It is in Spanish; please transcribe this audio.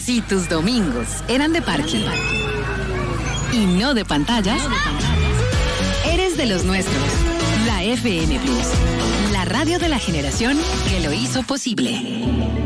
Si tus domingos eran de parque y no de pantallas, eres de los nuestros. La FM Plus, la radio de la generación que lo hizo posible.